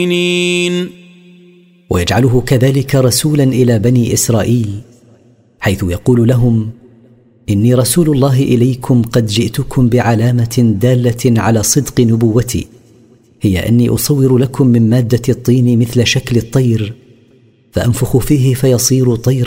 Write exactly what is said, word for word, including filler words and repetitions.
ويجعله كذلك رسولا إلى بني إسرائيل، حيث يقول لهم: إني رسول الله إليكم قد جئتكم بعلامة دالة على صدق نبوتي، هي أني أصور لكم من مادة الطين مثل شكل الطير، فأنفخ فيه فيصير طيرا